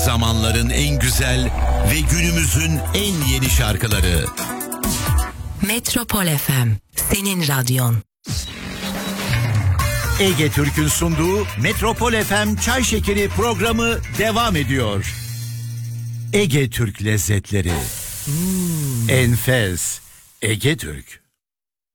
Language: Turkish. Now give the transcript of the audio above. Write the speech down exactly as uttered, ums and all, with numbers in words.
zamanların en güzel ve günümüzün en yeni şarkıları. Metropol F M, senin radyon. Ege Türk'ün sunduğu Metropol F M Çay Şekeri programı devam ediyor. Ege Türk lezzetleri. Hmm. Enfes. Ege Türk.